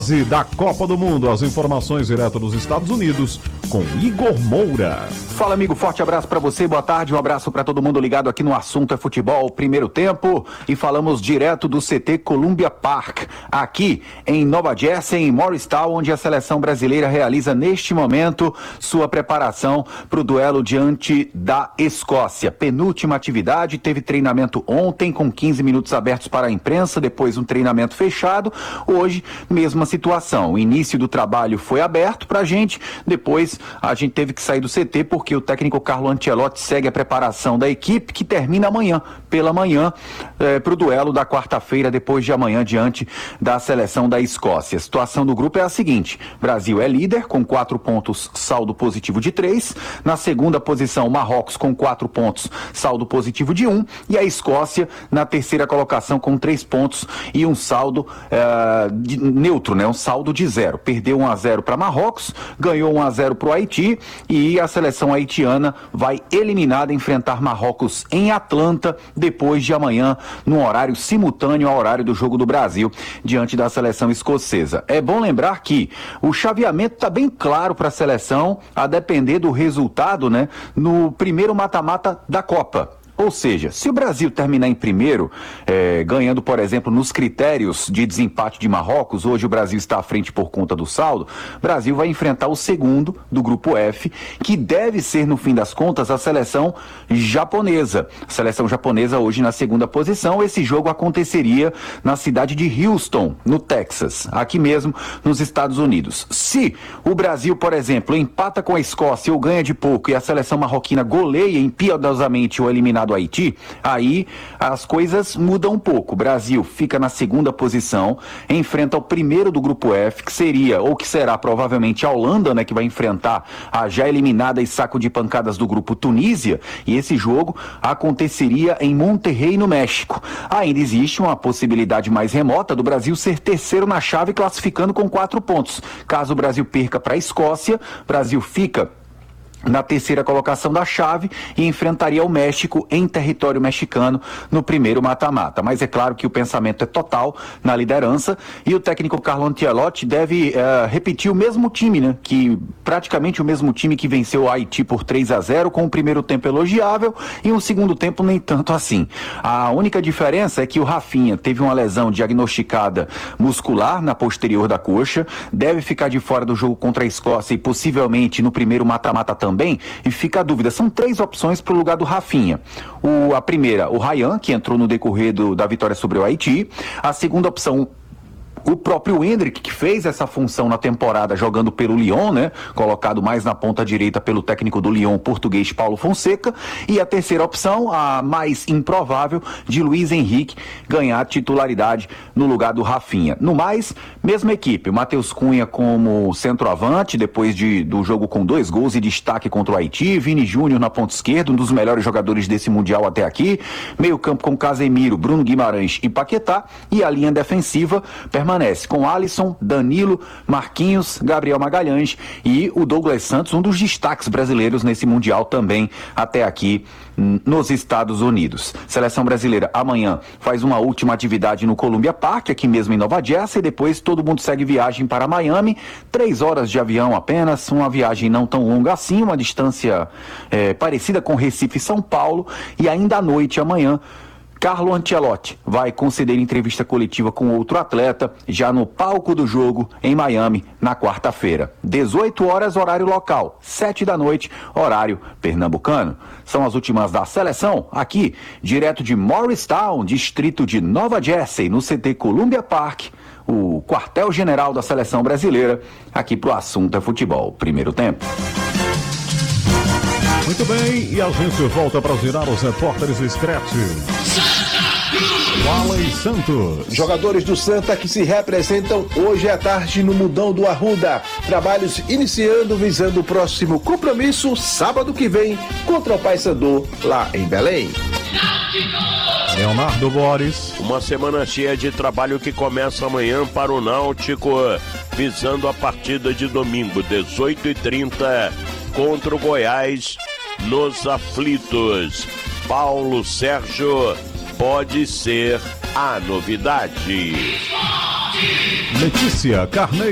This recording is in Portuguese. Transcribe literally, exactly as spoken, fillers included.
Da Copa do Mundo, as informações direto dos Estados Unidos com Igor Moura. Fala, amigo, forte abraço pra você, boa tarde, um abraço pra todo mundo ligado aqui no Assunto é Futebol, primeiro tempo, e falamos direto do C T Columbia Park, aqui em Nova Jersey, em Morristown, onde a seleção brasileira realiza neste momento sua preparação pro duelo diante da Escócia. Penúltima atividade, teve treinamento ontem com quinze minutos abertos para a imprensa, depois um treinamento fechado, hoje mesma situação, o início do trabalho foi aberto pra gente, depois a gente teve que sair do C T porque o técnico Carlo Ancelotti segue a preparação da equipe que termina amanhã, pela manhã, eh, pro duelo da quarta-feira, depois de amanhã, diante da seleção da Escócia. A situação do grupo é a seguinte: Brasil é líder com quatro pontos, saldo positivo de três, na segunda posição Marrocos com quatro pontos, saldo positivo de um, e a Escócia na terceira colocação com três pontos e um saldo eh, de, neutro, né? Um saldo de zero. Perdeu um a zero para Marrocos, ganhou um a zero para o Haiti e a seleção haitiana vai eliminada enfrentar Marrocos em Atlanta depois de amanhã, num horário simultâneo ao horário do jogo do Brasil diante da seleção escocesa. É bom lembrar que o chaveamento está bem claro para a seleção, a depender do resultado, né, no primeiro mata-mata da Copa. Ou seja, se o Brasil terminar em primeiro, eh, ganhando, por exemplo, nos critérios de desempate de Marrocos, hoje o Brasil está à frente por conta do saldo, o Brasil vai enfrentar o segundo do grupo F, que deve ser, no fim das contas, a seleção japonesa. A seleção japonesa hoje na segunda posição. Esse jogo aconteceria na cidade de Houston, no Texas, aqui mesmo nos Estados Unidos. Se o Brasil, por exemplo, empata com a Escócia ou ganha de pouco e a seleção marroquina goleia impiedosamente ou eliminado do Haiti, aí as coisas mudam um pouco. O Brasil fica na segunda posição, enfrenta o primeiro do grupo F, que seria, ou que será provavelmente a Holanda, né, que vai enfrentar a já eliminada e saco de pancadas do grupo Tunísia, e esse jogo aconteceria em Monterrey, no México. Ainda existe uma possibilidade mais remota do Brasil ser terceiro na chave, classificando com quatro pontos. Caso o Brasil perca para a Escócia, o Brasil fica na terceira colocação da chave e enfrentaria o México em território mexicano no primeiro mata-mata. Mas é claro que o pensamento é total na liderança e o técnico Carlo Ancelotti deve uh, repetir o mesmo time, né? Que praticamente o mesmo time que venceu o Haiti por três a zero, com o primeiro tempo elogiável e um segundo tempo nem tanto assim. A única diferença é que o Rafinha teve uma lesão diagnosticada muscular na posterior da coxa, deve ficar de fora do jogo contra a Escócia e possivelmente no primeiro mata-mata também. Também, e fica a dúvida, são três opções para o lugar do Rafinha. O, a primeira, o Ryan, que entrou no decorrer do, da vitória sobre o Haiti. A segunda opção, o próprio Endrick, que fez essa função na temporada jogando pelo Lyon, né? Colocado mais na ponta direita pelo técnico do Lyon, português Paulo Fonseca. E a terceira opção, a mais improvável, de Luiz Henrique ganhar titularidade no lugar do Rafinha. No mais, mesma equipe, o Matheus Cunha como centroavante, depois de, do jogo com dois gols e destaque contra o Haiti. Vini Júnior na ponta esquerda, um dos melhores jogadores desse Mundial até aqui. Meio campo com Casemiro, Bruno Guimarães e Paquetá. E a linha defensiva permanece permanece com Alisson, Danilo, Marquinhos, Gabriel Magalhães e o Douglas Santos, um dos destaques brasileiros nesse Mundial também até aqui nos Estados Unidos. Seleção brasileira amanhã faz uma última atividade no Columbia Park, aqui mesmo em Nova Jersey, e depois todo mundo segue viagem para Miami, três horas de avião apenas, uma viagem não tão longa assim, uma distância é, parecida com Recife e São Paulo, e ainda à noite, amanhã, Carlo Ancelotti vai conceder entrevista coletiva com outro atleta, já no palco do jogo em Miami, na quarta-feira. dezoito horas, horário local, sete da noite, horário pernambucano. São as últimas da seleção, aqui, direto de Morristown, distrito de Nova Jersey, no C T Columbia Park, o quartel-general da seleção brasileira, aqui pro Assunto é Futebol. Primeiro tempo. Muito bem, e a gente volta para girar os repórteres Scratch. Wallen Santos. Jogadores do Santa que se representam hoje à tarde no Mundão do Arruda. Trabalhos iniciando visando o próximo compromisso, sábado que vem, contra o Paysandu, lá em Belém. Leonardo Boris. Uma semana cheia de trabalho que começa amanhã para o Náutico, visando a partida de domingo, dezoito e trinta, contra o Goiás, nos aflitos. Paulo Sérgio pode ser a novidade. Letícia Carneiro.